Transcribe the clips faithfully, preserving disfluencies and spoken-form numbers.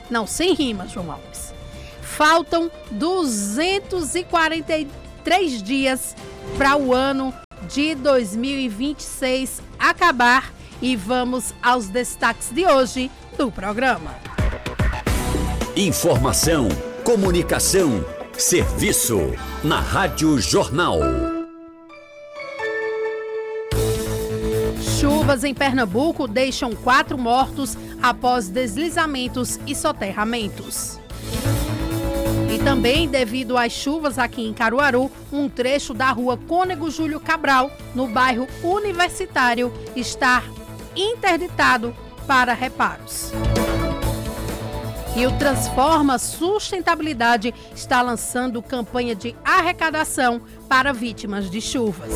Não, sem rima, João Alves. Faltam duzentos e quarenta e três dias para o ano de dois mil e vinte e seis acabar e vamos aos destaques de hoje do programa. Informação, comunicação, serviço na Rádio Jornal. Chuvas em Pernambuco deixam quatro mortos após deslizamentos e soterramentos. E também, devido às chuvas aqui em Caruaru, um trecho da rua Cônego Júlio Cabral, no bairro Universitário, está interditado para reparos. E o Transforma Sustentabilidade está lançando campanha de arrecadação para vítimas de chuvas.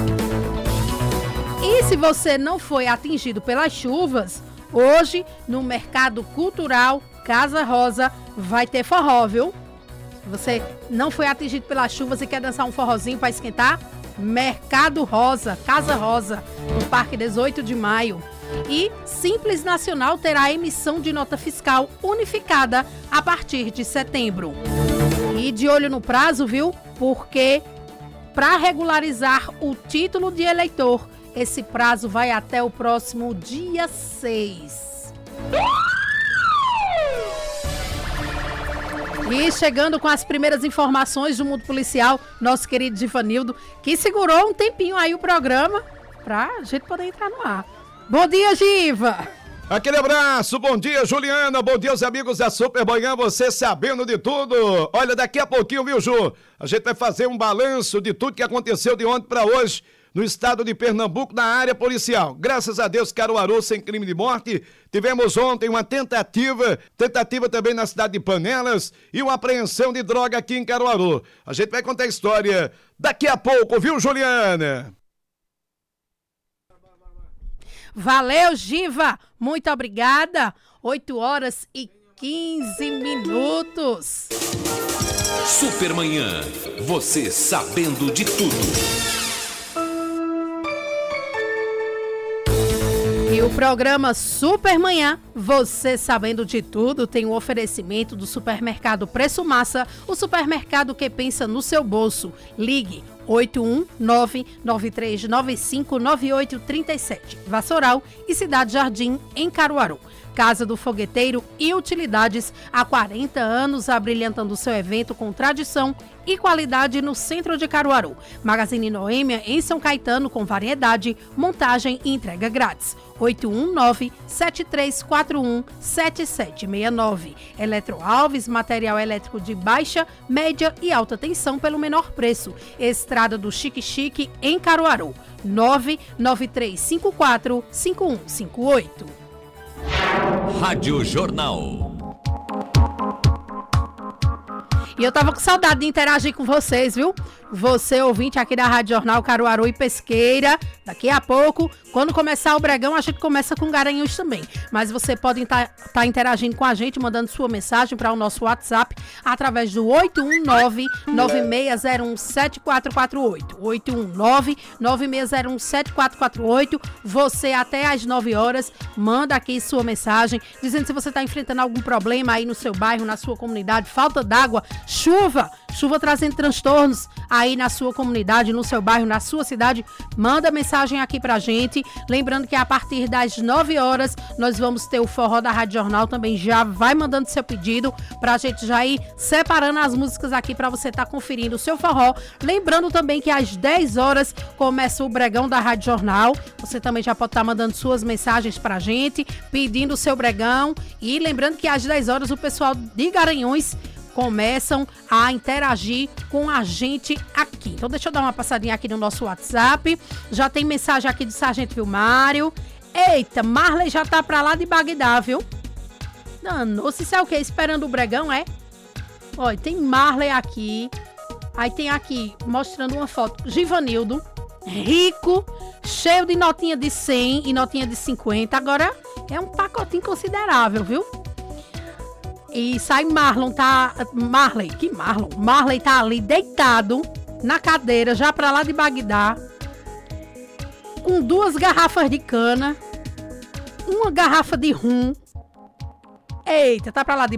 E se você não foi atingido pelas chuvas, hoje no Mercado Cultural Casa Rosa vai ter forró, viu? Se você não foi atingido pelas chuvas e quer dançar um forrozinho para esquentar, Mercado Rosa, Casa Rosa, no Parque dezoito de maio. E Simples Nacional terá emissão de nota fiscal unificada a partir de setembro. E de olho no prazo, viu? Porque para regularizar o título de eleitor, esse prazo vai até o próximo dia seis. E chegando com as primeiras informações do mundo policial, nosso querido Givanildo, que segurou um tempinho aí o programa pra gente poder entrar no ar. Bom dia, Giva! Aquele abraço, bom dia, Juliana, bom dia, os amigos da Supermanhã, você sabendo de tudo. Olha, daqui a pouquinho, viu, Ju? A gente vai fazer um balanço de tudo que aconteceu de ontem pra hoje no estado de Pernambuco, na área policial. Graças a Deus, Caruaru sem crime de morte. Tivemos ontem uma tentativa, tentativa também na cidade de Panelas e uma apreensão de droga aqui em Caruaru. A gente vai contar a história daqui a pouco, viu, Juliana? Valeu, Giva! Muito obrigada! oito horas e quinze minutos. Supermanhã, você sabendo de tudo. E o programa Supermanhã, você sabendo de tudo, tem um oferecimento do Supermercado Preço Massa, o supermercado que pensa no seu bolso. Ligue oito um nove, nove três nove cinco, nove oito três sete. Vassoural e Cidade Jardim, em Caruaru. Casa do Fogueteiro e Utilidades, há quarenta anos abrilhantando seu evento com tradição e qualidade no centro de Caruaru. Magazine Noêmia, em São Caetano, com variedade, montagem e entrega grátis. oito um nove, sete três quatro um, sete sete seis nove. Eletro Alves, material elétrico de baixa, média e alta tensão pelo menor preço. Estrada do Chique Chique, em Caruaru. nove nove três cinco quatro, cinco um cinco oito. Rádio Jornal. E eu tava com saudade de interagir com vocês, viu? Você, ouvinte aqui da Rádio Jornal Caruaru e Pesqueira. Daqui a pouco, quando começar o Bregão, a gente começa com Garanhuns também. Mas você pode estar tá, tá interagindo com a gente, mandando sua mensagem para o nosso WhatsApp através do oito um nove, nove seis zero um, sete quatro quatro oito. oito um nove, nove seis zero um, sete quatro quatro oito. Você, até às nove horas, manda aqui sua mensagem, dizendo se você está enfrentando algum problema aí no seu bairro, na sua comunidade, falta d'água, chuva, chuva trazendo transtornos aí na sua comunidade, no seu bairro, na sua cidade. Manda mensagem aqui pra gente. Lembrando que a partir das nove horas nós vamos ter o forró da Rádio Jornal também. Já vai mandando seu pedido pra gente já ir separando as músicas aqui pra você estar tá conferindo o seu forró. Lembrando também que às dez horas começa o Bregão da Rádio Jornal. Você também já pode estar tá mandando suas mensagens pra gente, pedindo o seu Bregão. E lembrando que às dez horas o pessoal de Garanhuns começam a interagir com a gente aqui. Então deixa eu dar uma passadinha aqui no nosso WhatsApp. Já tem mensagem aqui do Sargento Vilmário. Eita, Marley já tá pra lá de Bagdá, viu? Não, se isso é o quê? Esperando o Bregão, é? Olha, tem Marley aqui. Aí tem aqui, mostrando uma foto, Givanildo, rico, cheio de notinha de cem e notinha de cinquenta. Agora é um pacotinho considerável, viu? E sai Marlon, tá... Marley, que Marlon? Marley tá ali deitado na cadeira, já pra lá de Bagdá, com duas garrafas de cana, uma garrafa de rum. Eita, tá pra lá de